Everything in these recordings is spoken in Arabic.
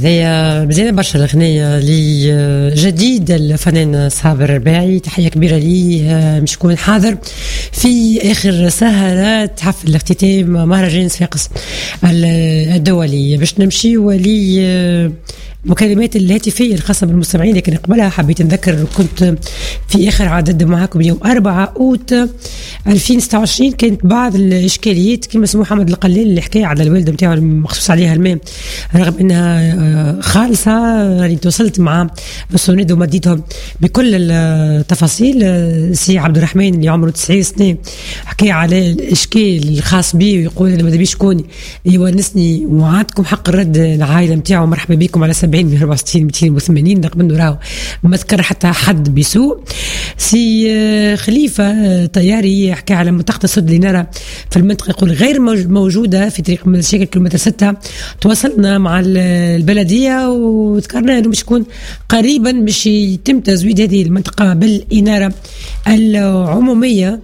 هذايا مزيانة برشا الأغنية لجديد الفنان صابر الرباعي. تحية كبيرة ليه، مش يكون حاضر في آخر سهرات حفل الاختتام مهرجان صفاقس الدولي. باش نمشي ولي مكالمات الهاتفية الخاصة بالمستمعين، لكن قبلها حبيت نذكر كنت في آخر عدد معاكم يوم 4 أوت 2026 كانت بعض الإشكاليات كما سمو محمد القلال اللي حكى على الوالدة متاعه المخصوص عليها الماء رغم أنها خالصة. اللي توصلت مع السند ومديتهم بكل التفاصيل. سي عبد الرحمن اللي عمره 90 سنة حكى على الإشكال الخاص به ويقول أنا ماذا بيش كون يونسني وعندكم حق الرد العائلة متاعه مرحبا بكم على 70 64 280 رغم انه راهو ما تذكر حتى حد بسوء. سي خليفه طياري حكى على منطقه السد اللي نرى في المنطقه يقول غير موجوده في طريق مشاكل كيلومتر 6. تواصلنا مع البلديه وذكرنا انه باش يكون قريبا باش يتم تزويد هذه المنطقه بالاناره العموميه.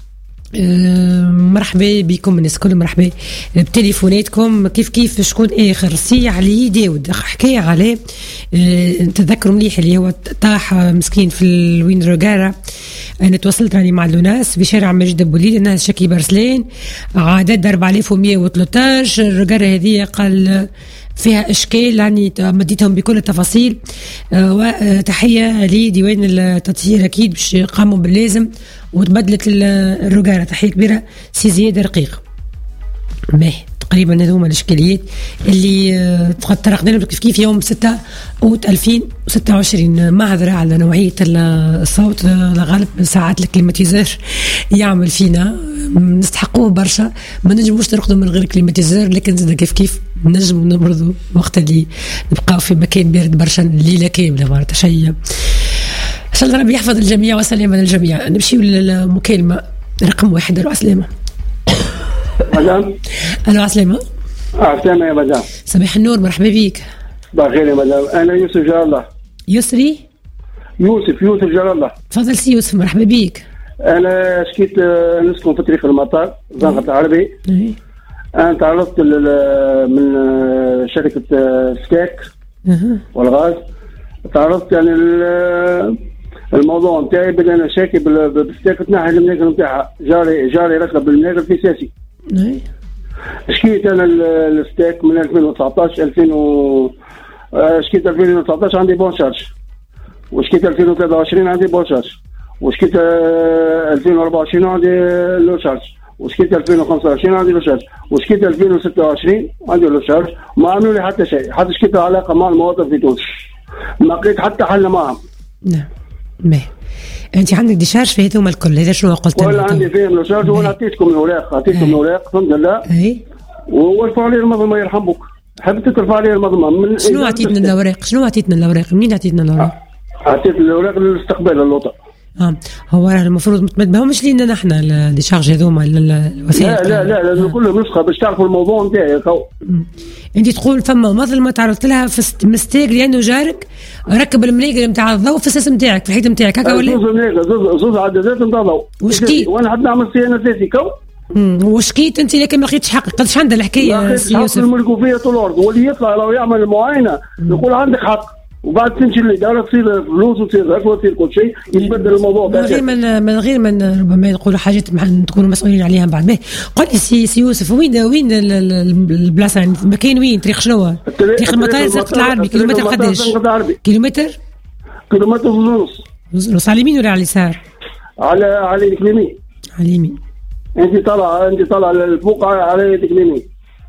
مرحبا بكم الناس كل مرحبا بتليفوناتكم. كيف شكون اخر سي علي داود حكى عليه تذكروا مليح اللي هو طاح مسكين في الوين روغارا. انا تواصلت راني مع الناس في شارع مجد بوليد الناس شكي برسلين عدد 4113. الروغارا هذه قال فيها اشكال يعني مديتهم بكل التفاصيل. وتحيه لديوان التطهير اكيد باش قاموا باللازم وتبدلت الرجاله. تحيه كبيره سي زياد رقيق. تقريبا هذوما الاشكاليات اللي تطرقنا لهم كيف يوم 6 أوت 2026. معذره على نوعيه الصوت غالب ساعات الكليماتيزر يعمل فينا نستحقوه برشا ما نجموش نرقدوا من غير كليماتيزر لكن زاد كيف نجموا نبردوا وقت اللي نبقاو في مكان بارد برشا الليله كامله مرة شيء. ان شاء الله ربي يحفظ الجميع وسلام على الجميع. نمشي للمكالمه رقم 1. الو عسلامه. مدام. الو عسلامه. عسلامه يا مدام. صباح النور مرحبا بك. صباح الخير يا مدام. انا يوسف جار الله. يسري يوسف جار الله. تفضل سي يوسف مرحبا بك. انا شكيت نسكن في طريق المطار زنقة العربي. انا تعرضت من شركه سكاك والغاز. تعرضت يعني الموضوع نتاعي بان انا شاكي بالسكاك تنحي المناقل نتاعها. جاري ركب المناقل في ساسي. شكيت انا الستاك من 2019 شكيت 2019 عندي بون شارج، وشكيت 2023 عندي بون شارج، وشكيت 2024 عندي لو شارج، وشكيت 2025 عندي لو شارج، وشكيت 2026 عندي لو شارج. ما عملوا لي حتى شيء، حتى شكيت علاقه مع المواطن في تونس ما لقيت حتى حل معهم. نعم. انت عندك ديشارج في هذوما الكل، هذا شنو قلت؟ ولا عندي فيهم لو شارج وانا عطيتكم الاوراق الحمد لله. اي وارفعوا لي المظلمه يرحمك. حبيت ترفع لي المظلمه. شنو عطيتنا الاوراق؟ منين عطيتنا الاوراق؟ عطيت الاوراق للاستقبال اللوطه. هو المفروض ما همش لينا نحن الديشارج هذوما الوثائق. لا كلهم نسخه باش تعرفوا الموضوع نتاعي. انت تقول فما مظلمه تعرضت لها في مستيق لانه جارك ركب المناقل نتاع الضوء في الساس نتاعك في الحيط نتاعك هكا ولا؟ زوز عدادات نتاع ضوء. وشكيت وانا حد نعمل صيانه ذاتي وشكيت انت لكن ما لقيتش حق. قداش عندها الحكايه سي يوسف؟ الملكوا فيها طول الارض واللي يطلع لو يعمل المعاينه يقول عندك حق وبعد تمشي للإدارة تصير فلوس وتصير رشوة وتصير كل شيء يتبدل الموضوع. من غير من ربما يقولوا حاجات تكونوا مسؤولين عليها بعد. به قل لي سي يوسف وين البلاصة يعني مكان وين؟ طريق شنو؟ طريق المطار زنقة العربي. كيلومتر قداش؟ كيلومتر ونص. على اليمين ولا على اليسار؟ على اليمين. على اليمين. انت طالع للفوق على اليمين.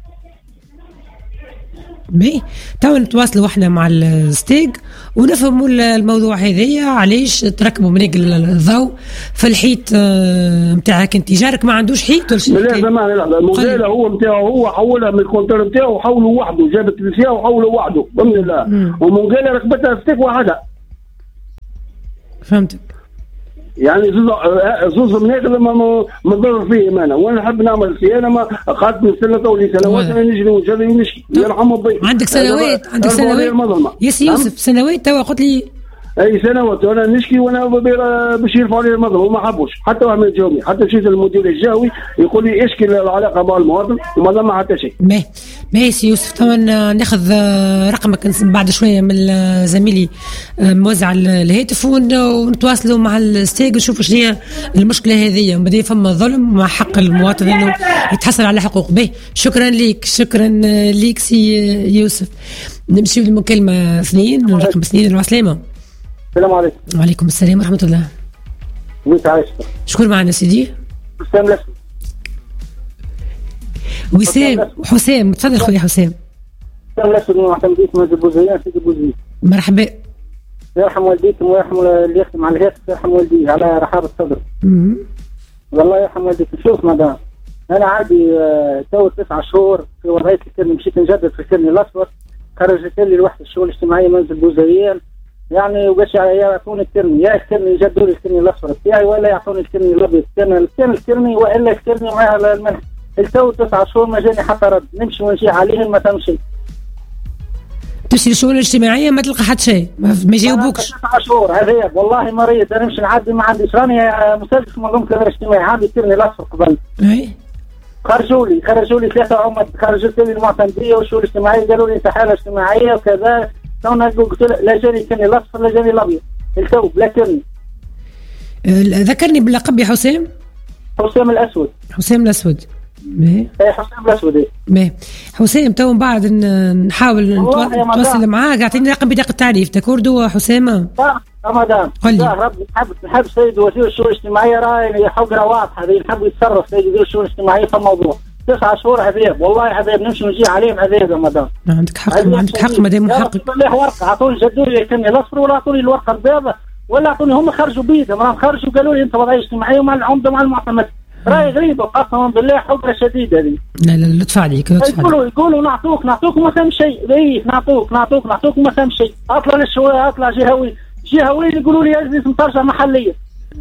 بي تو نتواصلوا احنا مع الستيج ونفهموا الموضوع هذايا علاش تركبوا مناقل الضوء في الحيط نتاعك. انت جارك ما عندوش حيط ولا شيء؟ لا الموديل هو نتاعو هو حولها من الكونتر نتاعو وحوله وحده. جاب التلفزيون وحوله وحده بإذن الله. ومنقاله ركبتها ستيك واحده. فهمتك. يعني زوز مناقل ما نضر فيه انا وانا نحب نعمل صيانه. ما قعدت من سنه ولي سنوات انا نجري ونجري ونشكي يرحم ربي. عندك سنوات يا سي يوسف سنوات توا قلت لي اي سنوات وانا نشكي وانا باش يرفعوا لي المظلوم ما حبوش حتى واحد من جاوبني، حتى مشيت للمدير الجهوي يقول لي اشكي العلاقه مع المواطن وما ضم حتى شيء. ماشي يوسف، طبعا ناخذ رقمك بعد شويه من زميلي موزع الهاتف ونتواصلوا مع الستيج ونشوفوا شنو هي المشكله هذه. بدي فما ظلم مع حق المواطن انه يتحصل على حقوق. شكرا ليك سي يوسف. نمشي للمكالمه 2 رقم 2. السلامه. السلام عليكم. وعليكم السلام ورحمه الله. ويت عايش. شكون معنا سيدي؟ حسام الاسود. حسام تفضل خويا حسام. حسام الاسود من معتمدية مسجد بوزيان سيدي بوزيان. مرحبا. يرحم والديكم ويرحم اللي يخدم على الهاتف، يرحم والديه على رحاب الصدر. والله يرحم والديكم. شوف مدام، انا عندي تو 9 شهور في وضعيه الكرني، مشيت نجدد في الكرني الاصفر، خرجت لي لوحده الشؤون الاجتماعيه منزل بوزيان يعني، وباش يعطوني الكرني، يا الكرني يجدوا لي الكرني الاصفر بتاعي ولا يعطوني الكرني الابيض. الكرني والا الكرني معها المنح. التو 9 شهور ما جاني حتى رد، نمشي ونجي عليهم ما تمشي. تمشي للشؤون الاجتماعيه ما تلقى حتى شيء، ما يجاوبوكش. 9 شهور هذايا والله مريض، انا نمشي نعدي ما عنديش، راني مسجل في منظومه الامن الاجتماعي، عندي الكرني الاصفر قبل. خرجوا لي 3 عمد، خرجت لي المعتمديه والشؤون الاجتماعيه قالوا لي انت حاله اجتماعيه وكذا. انا قلت لا جاني الكرني الاصفر لا جاني الابيض، التو لا كرني. ذكرني باللقب يا حسام. حسام الاسود. حسام الاسود. حسام الاسود. حسام تو من بعد نحاول نتواصل معاك. اعطيني رقم بطاقه التعريف تكوردو حسام. رمضان ربي نحب سيد وزير الشؤون الاجتماعيه راهي حقره واضحه، نحب يتصرف سيد وزير الشؤون الاجتماعيه في الموضوع. 9 شهور عذاب والله عذاب، نمشي ونجي عليهم عذاب رمضان. عندك حق مدام محقق. ورقه اعطوني جدوا لي الكرني الاصفر ولا اعطوني الورقه البيضاء ولا اعطوني، هم خرجوا بيدهم، راهم خرجوا قالوا لي انت وضعيه اجتماعيه ومع العمده ومع المعتمد. راهي غريبه قسما بالله، حقره شديده هذه. لا لطف عليك. يقولوا نعطوك وما ثم شيء. نعطوك وما ثم شيء. اطلع للشويه، اطلع جهوي يقولوا لي لازم ترجع محليه.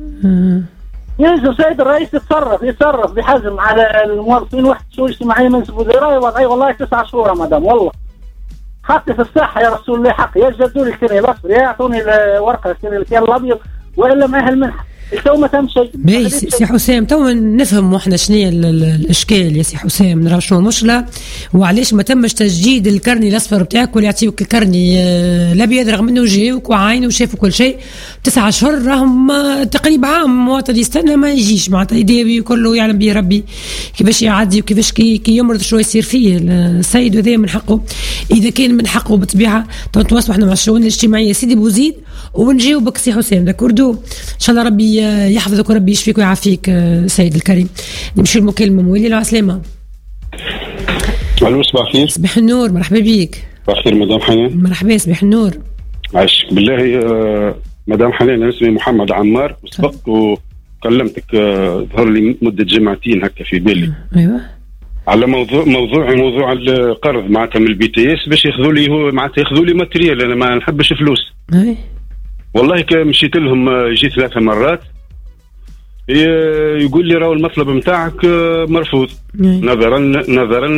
يلزم سيد الرئيس يتصرف بحزم على الموظفين وحده الشؤون الاجتماعيه من وزراء وضعيه. والله 9 شهور مدام والله حقي في الصحه يا رسول الله، حقي يجدوا لي الكرني الاصفر، يعطوني الورقه الكرني الابيض والا ما اهل منها. تو ما تم شيء. سي حسام تو نفهم احنا شنو الاشكال يا سي حسام، نرى شنو المشكله وعلاش ما تمش تجديد الكرني الاصفر بتاعك ولا يعطيوك الكرني الابيض رغم انه جاوك وعاين وشافوا كل شيء. 9 اشهر راهم تقريبا عام مواطن يستنى ما يجيش معناتها يداوي كله يعلم به ربي كيفاش يعدي وكيفاش كي يمرض شويه يصير فيه السيد، وهذا من حقه. اذا كان من حقه بالطبيعه نتواصلوا احنا مع الشؤون الاجتماعيه سيدي بوزيد ونجاوبك سي حسام داكوردو. ان شاء الله ربي يحفظك وربي يشفيك ويعافيك سيد الكريم. نمشي المكالمه مويلي. السلامه. الو صباح الخير. صباح النور، مرحبا بيك. صباح الخير مدام حنان. مرحبا صباح النور. عايشك بالله مدام حنان، انا اسمي محمد عمار، سبقت وكلمتك ظهر لي مده جمعتين هكا في بالي. ايوه على موضوع القرض معناتها من البي تي اس باش ياخذوا لي، هو معناتها ياخذوا لي ماتريال، انا ما نحبش فلوس. والله مشيت لهم جيت 3 مرات يقول لي راهو المطلب نتاعك مرفوض. نظرا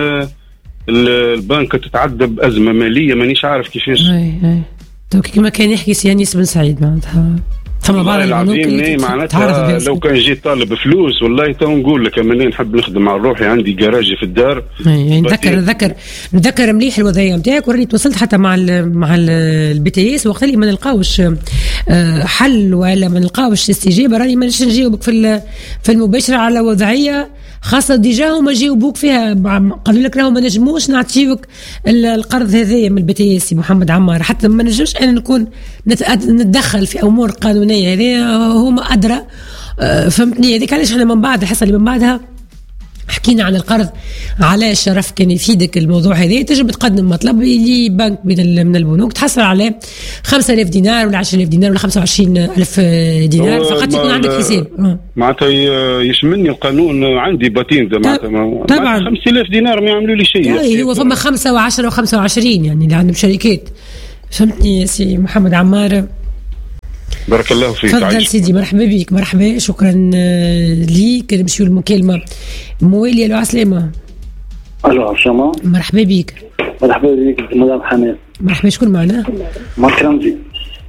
البنك تتعدى بأزمة مالية مانيش عارف كيفاش. تو كيما كان يحكي سي انيس بن سعيد معناتها ثم بعض العظيم معناتها لو كان جيت طالب فلوس والله تو نقول لك اما نحب نخدم على روحي، عندي جراجي في الدار. يعني نذكر مليح الوضعيه نتاعك، وراني تواصلت حتى مع البي تي اس وقت اللي ما نلقاوش حل ولا ما نلقاوش استجابه، راني مانيش نجاوبك في المباشره على وضعيه خاصه ديجا هما جاوبوك فيها، قالوا لك راهو ما نجموش نعطيوك القرض هذايا من البي تي اس محمد عمار، حتى ما نجمش انا نكون نتدخل في امور قانونيه، هذه هما ادرى. فهمتني؟ هذيك علاش احنا من بعد الحصه اللي من بعدها حكينا عن القرض، علاش شرف كان يفيدك الموضوع هذا. تجرب تقدم مطلب لبنك من البنوك تحصل عليه 5000 دينار ولا 10000 دينار ولا 25000 دينار فقط يكون عندك حساب. معناتها يشملني القانون، عندي باتين معناتها طبعا 5000 دينار ما يعملوا لي شيء. هو فما 5 و10 و25 يعني اللي عندهم شركات. فهمتني يا سي محمد عمار؟ بارك الله فيك. تفضل سيدي، مرحبا بك. مرحبا، شكرا ليك. نمشيو المكالمة موالية. له عسلامة. الو عسلامة. مرحبا بك. مرحبا بك مدام حنان. مرحبا، شكون معنا؟ مارك رمزي.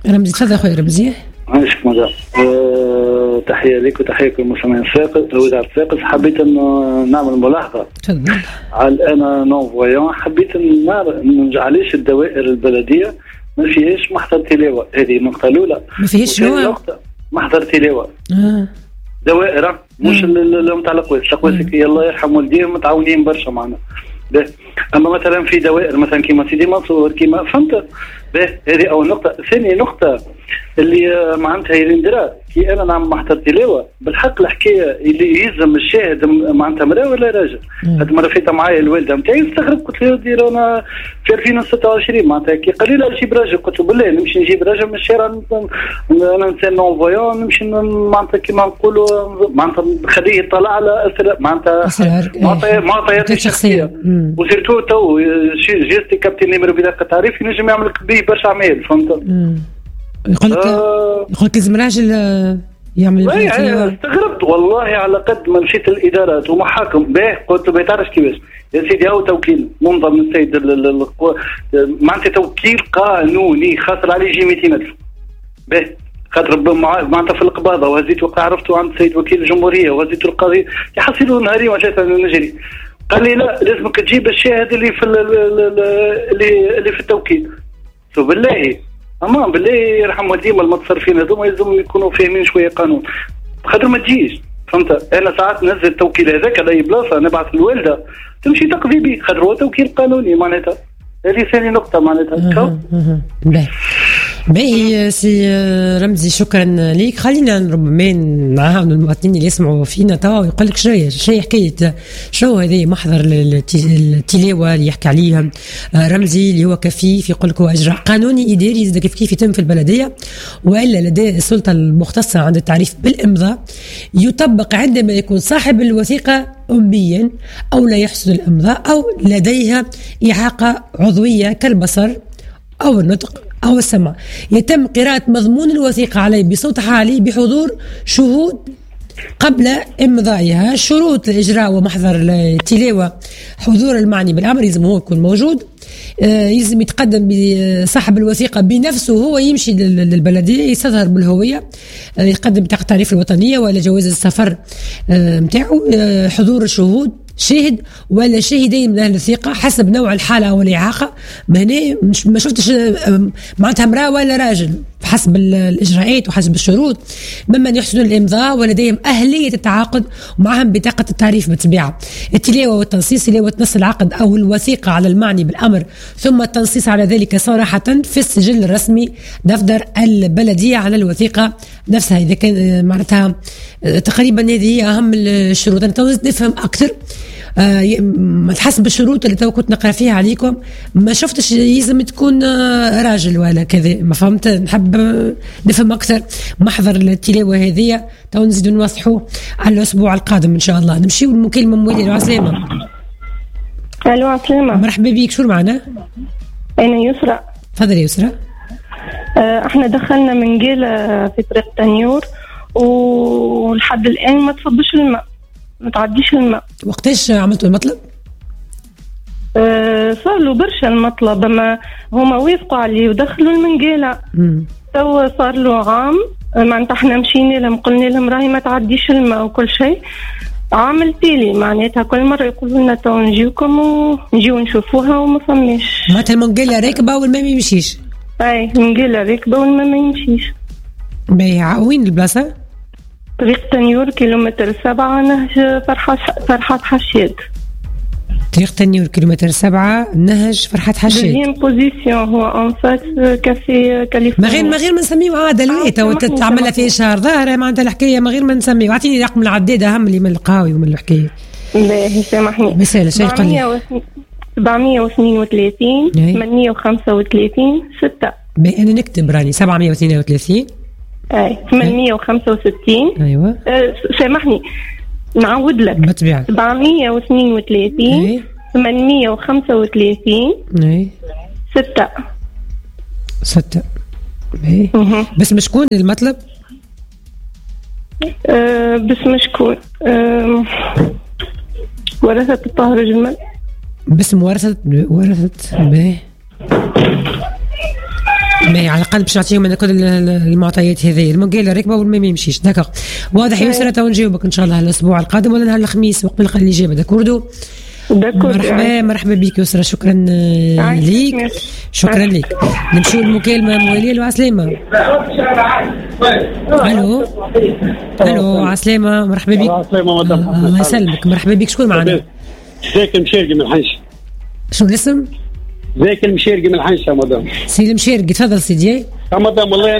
رمزي تفضل اخويا رمزي. عايشك مدام. تحيه لك وتحيه لكل المستمعين وزاره الساقس. حبيت انه نعمل ملاحظه تفضل على انا نون فويون. حبيت نرجع علاش الدوائر البلديه ما فيهاش محضر تلاوه. هذه النقطه الاولى. ما فيهاش شنو محضر تلاوه. دوائر مش المتعلق القواسك الله يرحم والديهم متعاونين برشا معنا. اما مثلا في دوائر مثلا كيما سيدي منصور كيما فهمت. هذه اول نقطه. ثاني نقطه اللي معناتها يندرا كي انا نعمل محضر تلاوه بالحق الحكايه اللي يلزم الشاهد معناتها مراه ولا راجل. هاد المره فاتت معايا الوالده نتاعي استغرب قلت له دير انا في 2026 معناتها كي قال لي نجيب راجل قلت له بالله نمشي نجيب راجل من الشارع انا انسان نون فويون نمشي معناتها كيما نقولوا معناتها نخليه يطلع على اثر معناتها معطيات شخصيه وسيرتو تو جيستي كابتن نمر بطاقه تعريف ينجم يعمل به برشا اعمال فهمت. يقول لك لازم راجل يعمل. استغربت والله على قد ما مشيت الادارات ومحاكم قلت له بتعرفش كيفاش يا سيدي هو توكيل منظم من السيد معناتها توكيل قانوني خاطر عليه يجي 200,000 خاطر معناتها في القباضه وهزيت وقع عرفته عند السيد وكيل الجمهوريه وهزيت القاضي يحصلوا نهاري وجات نجري. قال لي لا لازمك تجيب الشاهد اللي في اللي في التوكيل. بالله اما بالله يرحم والديما المتصرفين هذوما يلزمهم يكونوا فاهمين شويه قانون خاطر ما تجيش فهمت. انا ساعات ننزل التوكيل هذاك على اي بلاصه نبعث الوالده تمشي تقضي به خاطر هو توكيل قانوني معناتها. هذه ثاني نقطه معناتها. باهي سي رمزي شكرا ليك. خلينا ربما نعاون المواطنين اللي يسمعوا فينا توا ويقول لك شنو حكايه شو هذه محضر التلاوه اللي يحكي عليها رمزي اللي هو كفيف. يقول لك هو اجراء قانوني اداري زاد كيف يتم في البلديه والا لدى السلطه المختصه عند التعريف بالامضاء يطبق عندما يكون صاحب الوثيقه أميا أو لا يحسن الإمضاء أو لديها إعاقة عضوية كالبصر أو النطق أو السمع. يتم قراءة مضمون الوثيقة عليه بصوت عالي بحضور شهود قبل إمضائها. شروط الإجراء ومحضر التلاوة حضور المعني بالأمر لازم هو يكون موجود. يلزم يتقدم بصاحب الوثيقة بنفسه هو يمشي للبلدية يستظهر بالهوية يقدم بطاقة التعريف الوطنية ولا جواز السفر متاعه. حضور الشهود شاهد ولا شاهدين من أهل الثقة حسب نوع الحالة أو الإعاقة. هنا ما شفتش معناتها امرأة ولا راجل حسب الإجراءات وحسب الشروط ممن يحسنون الإمضاء ولديهم أهلية التعاقد ومعهم بطاقة التعريف بالطبيعة. التلاوة والتنصيص تلاوة نص العقد أو الوثيقة على المعني بالأمر ثم التنصيص على ذلك صراحة في السجل الرسمي دفتر البلدية على الوثيقة نفسها. إذا كان معناتها تقريبا هذه هي أهم الشروط. أنا نفهم أكثر حسب الشروط اللي تو كنت نقرأ فيها عليكم ما شفتش لازم تكون راجل ولا كذا ما فهمت. نحب نفهم أكثر محضر التلاوة هذه تو نزيد نوضحوه على الأسبوع القادم إن شاء الله. نمشي والمكالمة موالي. عسلامة. ألو عسلامة. مرحبا بيك. شو معنا؟ أنا يسرى. تفضلي يسرى. احنا دخلنا من جيل في طريق تنيور ولحد الآن ما تصبش الماء ما تعديش الماء. وقتاش عملتوا المطلب؟ صار له برشا المطلب اما هما وافقوا عليه ودخلوا المنجيلة. تو صار له عام معناتها احنا مشينا لهم قلنا لهم راهي ما تعديش الماء وكل شيء. عامل تالي معناتها كل مرة يقولوا لنا تو نجيوكم ونجيو نشوفوها وما فماش. معناتها المنجيلة راكبة والماء ما يمشيش. اي المنجيلة راكبة والماء ما يمشيش. باهي وين البلاصة؟ طريق تنيور كيلومتر 7 نهج فرحات حشاد. طريق تنيور كيلومتر 7 نهج فرحات حشاد. ديزيام بوزيسيون هو اون فاس كافي كاليفورنيا. ما غير ما نسميو عادة الوقت وتعملها في شهر ظاهرة معناتها الحكاية ما غير ما نسميو. اعطيني رقم العدادة أهم لي من القهاوي ومن الحكاية. باهي سامحني. مثال شيء قليل. 732 835 6. باهي أنا نكتب راني 732 اي 865. ايوه سامحني نعود لك بالطبيعة 732 835 اي 6. باهي بس شكون المطلب؟ باسم شكون؟ ورثة الطاهر جمال. باسم ورثة باهي على الأقل باش نعطيهم أنا كل المعطيات هذه. المونجيلا راكبة والما ما يمشيش. داكوغ واضح يسرى. تو نجاوبك إن شاء الله الأسبوع القادم ولا نهار الخميس وقت نلقى الإجابة. داكوردو مرحبا بك يسرى. شكرا ليك. شكرا لك. نمشيو المكالمة موالية له. عسلامة. الو عسلامة. مرحبا بك. عسلامة مدام. الله يسلمك. مرحبا بك. شكون معنا؟ زاك المشارقي من الحنش. شنو الاسم؟ زاك المشارقي من الحنش يا مدام. سيدي المشارقي تفضل سيدي. يا مدام والله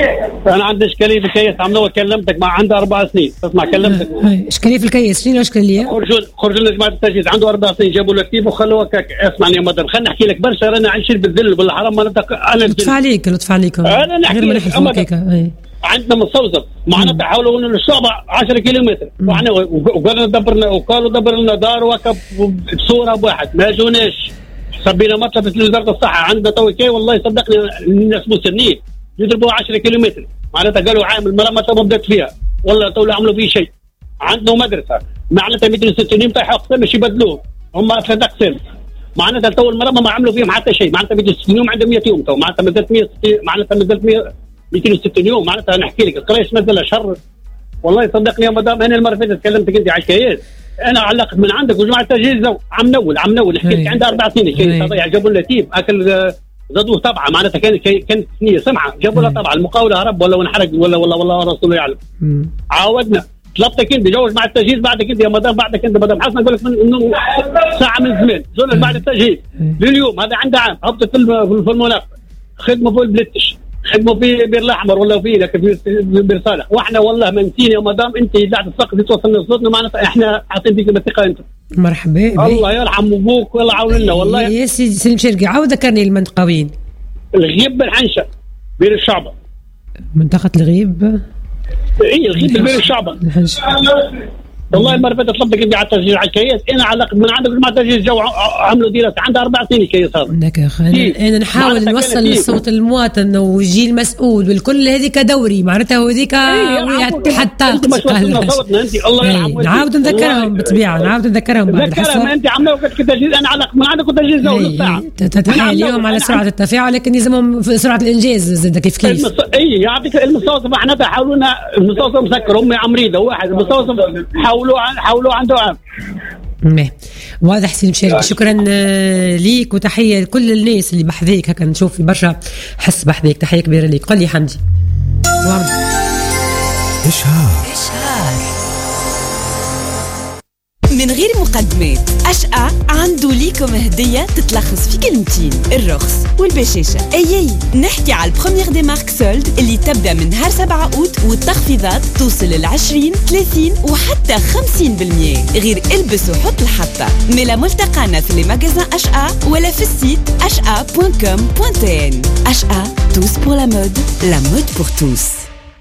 انا عندي اشكاليه في الكيس. عملوها كلمتك مع عنده 4 سنين. تسمع كلمتك اشكاليه في الكيس. شنو الاشكاليه؟ خرجوا لنا جماعه التجهيز عنده 4 سنين جابوا له كتيب وخلوه كاك. اسمعني يا مدام خلينا نحكي لك برشا. رانا عايشين بالذل بالحرام. انا لطف عليك انا نحكي لك عندنا مستوصف معناتها حاولوا ان الشعبة 10 كيلومتر وحنا وقالوا دبر لنا دار وكب بصوره بواحد ما جوناش. سبينا مطلب لوزاره الصحه عندنا تو كي والله صدقني الناس مسنين يضربوا 10 كيلومتر معناتها قالوا عام المرمى ما بدات فيها والله تو لا عملوا فيه شيء. عندنا مدرسه معناتها 260 تاع حق مش يبدلوه هم 3 اقسام معناتها تو المرمى ما عملوا فيهم حتى شيء. معناتها 260 يوم عندهم 100 يوم تو معناتها مازالت 160 معناتها مازالت 260 يوم معناتها نحكي لك القرايش نزل شر والله صدقني يا مدام. انا المره اللي فاتت كلمتك انت على الكياس انا علقت من عندك وجماعه التجهيز عم نول حكيت عندها 4 سنين كي تضيع جابوا لنا تيب اكل زادوه طبعه معناتها كانت سنيه سمعه جابوا لها طبعه المقاوله هرب ولا ونحرق ولا والله رسوله يعلم. عاودنا طلبتك انت جوز مع التجهيز بعدك انت يا مدام بعدك انت مدام حسن نقول لك انه ساعه من زمان زول بعد التجهيز لليوم هذا عنده عام هبطت في المناقصه خدمه في البلتش خدموا في بير الاحمر ولا في لك في بير صالح واحنا والله ما نسينا يا مدام انت قاعد تسقط توصلنا صوتنا معناتها احنا حاطين فيك الثقه انت. مرحبا الله يرحم ابوك والله عاون لنا والله يا سيدي المشارقي. عاود ذكرني المنطقه وين؟ الغيب بالحنشه بير الشعبه. منطقه الغيب. اي الغيب بير الشعبه الحنشه. والله المره اللي فاتت طلبتك انت على التسجيل على الكياس انا علقت من عندك مع التسجيل جو عملوا دراسه عندها 4 سنين الكياس هذا. انا نحاول نوصل للصوت المواطن ويجي المسؤول والكل هذيك دوري معناتها هذيك حتى صوتنا انت الله يرحمه. نعاود نذكرهم بالطبيعه نعاود نذكرهم بعد الحصه. انت عملوا التسجيل انا علقت من عندك والتسجيل جو نص ساعه. تتحايل اليوم على سرعه التفاعل لكن يلزمهم سرعه الانجاز زاد كيف اي يعطيك المستوصف معناتها حاولونا المستوصف مسكر امي عمريده واحد المستوصف حاولوا عنده عام. واضح سي المشاركي. شكرا ليك وتحيه لكل الناس اللي بحذيك هكا نشوف في برشا حس بحذيك. تحيه كبيره ليك. قل لي حمدي إشهار من غير مقدمات. أشقى عنده ليكم هدية تتلخص في كلمتين: الرخص والبشاشة. أي نحكي على البروميير دي مارك سولد اللي تبدأ من نهار 7 أوت والتخفيضات توصل 20 30 وحتى 50%. غير البس وحط الحطة. ملا ملتقانا في المجازان أشقى ولا في السيت ashqa.com.tn. أشقى tous pour la mode pour tous.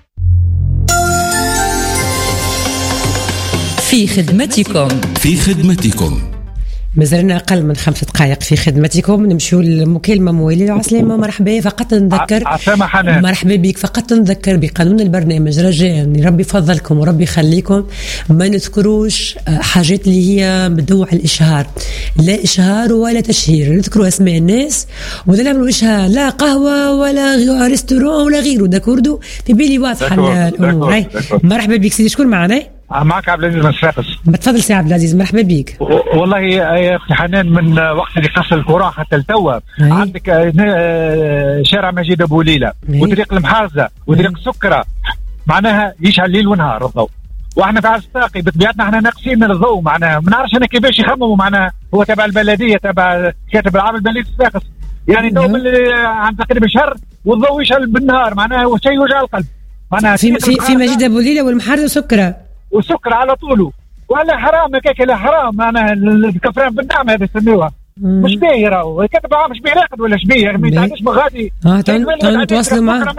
في خدمتكم مازلنا أقل من 5 دقائق في خدمتكم. نمشيو للمكالمة مواليد. عسلامة مرحبا. فقط نذكر مرحبا بك. فقط نذكر بقانون البرنامج رجاء ربي يفضلكم وربي يخليكم ما نذكروش حاجات اللي هي بدوع الإشهار. لا إشهار ولا تشهير. نذكروا أسماء الناس ولا نعملوا إشهار لا قهوة ولا ريستوران ولا غيره. داكوردو في بالي واضحة الأمور. مرحبا بك سيدي. شكون معنا؟ معك عبد العزيز من الصفاقس. بتفضل سي عبد العزيز. مرحبا بك. والله يا اختي حنان من وقت اللي قص الكره حتى التوا عندك شارع مجيد ابو ليلى وطريق المحازه وطريق سكره معناها يشعل ليل ونهار الضوء. واحنا في عساقي بطبيعتنا احنا ناقصين من الضوء معناها ما نعرفش انا كيفاش يخمموا معناها هو تبع البلديه تبع كاتب العام البلديه الصفاقس يعني تو عن تقريبا شهر والضوء يشعل بالنهار معناها هو شيء يوجع القلب معناها في مجيد ابو ليلى والمحارة وسكره على طوله. ولا حرام هكاك لا حرام معناها الكفران بالنعمه هذا يسموها مش باهي راهو كتب مش بيراقد ولا شبيه ما يتعدش مغادي. تواصلوا معاه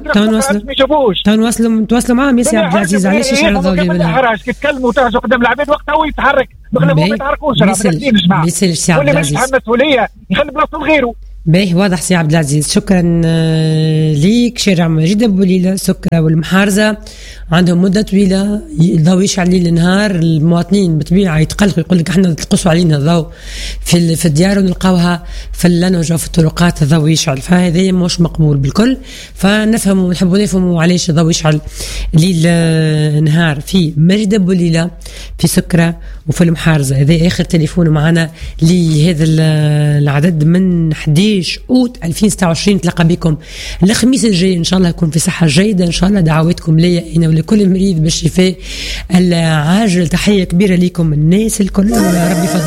تواصلوا معاه يا عبد العزيز. علاش يشعل الضوء بالحراج كيتكلموا وتهزوا قدام العباد وقتها هو يتحرك بغلبهم ما يتحركوش راه ما يسالش سي عبد العزيز واللي مش مسؤوليه يخلي بلاصته لغيره باهي واضح سي عبد العزيز. شكرا ليك. شارع مجيد أبو ليلى سكرة والمحارزة عندهم مدة طويلة الضوء يشعل ليل النهار. المواطنين بطبيعة يتقلقوا يقول لك احنا تقصوا علينا الضوء في الديار ونلقاوها في اللانوج وفي الطرقات الضوء يشعل، فهذا مش مقبول بالكل. فنفهموا ونحبوا نفهموا علاش الضوء يشعل ليل نهار في مجيد أبو ليلى في سكرة وفي المحارزة. هذا آخر تليفون معنا لهذا العدد من 11 أوت 2026. نتلاقى بكم الخميس الجاي إن شاء الله يكون في صحة جيدة إن شاء الله. دعواتكم ليا أنا ولكل مريض بالشفاء العاجل. تحية كبيرة لكم الناس الكل. ربي